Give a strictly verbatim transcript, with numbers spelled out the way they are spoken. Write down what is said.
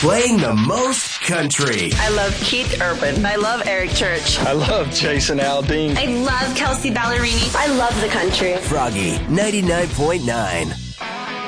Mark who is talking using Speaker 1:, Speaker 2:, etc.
Speaker 1: playing the most country.
Speaker 2: I love Keith Urban. I love Eric Church.
Speaker 3: I love Jason Aldean.
Speaker 4: I love Kelsey Ballerini.
Speaker 5: I love the country.
Speaker 1: Froggy ninety-nine point nine.